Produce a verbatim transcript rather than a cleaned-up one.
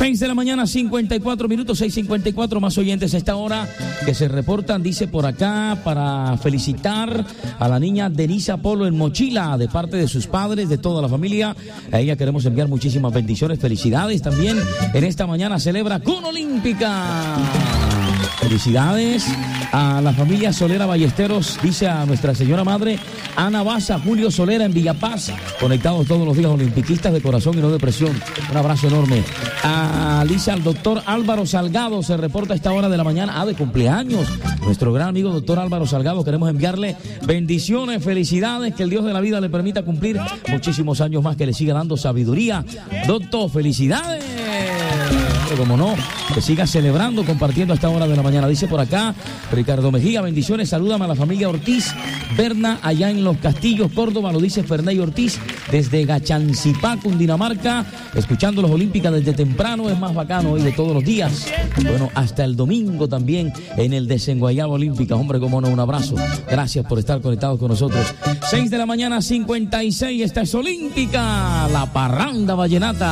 seis de la mañana, cincuenta y cuatro minutos, seis cincuenta y cuatro, más oyentes a esta hora que se reportan, dice por acá, para felicitar a la niña Denisa Polo en Mochila, de parte de sus padres, de toda la familia. A ella queremos enviar muchísimas bendiciones, felicidades. También en esta mañana celebra Cuna Olímpica. Felicidades a la familia Solera Ballesteros, dice a nuestra señora madre Ana Baza, Julio Solera en Villapaz, conectados todos los días, olimpiquistas de corazón y no de presión. Un abrazo enorme. A, dice al doctor Álvaro Salgado, se reporta a esta hora de la mañana, ah, de cumpleaños, nuestro gran amigo doctor Álvaro Salgado. Queremos enviarle bendiciones, felicidades, que el Dios de la vida le permita cumplir muchísimos años más, que le siga dando sabiduría. Doctor, felicidades. Como no, que siga celebrando, compartiendo a esta hora de la mañana. Dice por acá Ricardo Mejía, bendiciones, salúdame a la familia Ortiz Berna allá en Los Castillos, Córdoba. Lo dice Ferney Ortiz desde Gachancipá, Cundinamarca, escuchando los Olímpicas desde temprano. Es más bacano hoy de todos los días, bueno, hasta el domingo también en el Desenguayabo Olímpica. Hombre, como no, un abrazo, gracias por estar conectados con nosotros. Seis de la mañana, cincuenta y seis, esta es Olímpica, la parranda vallenata.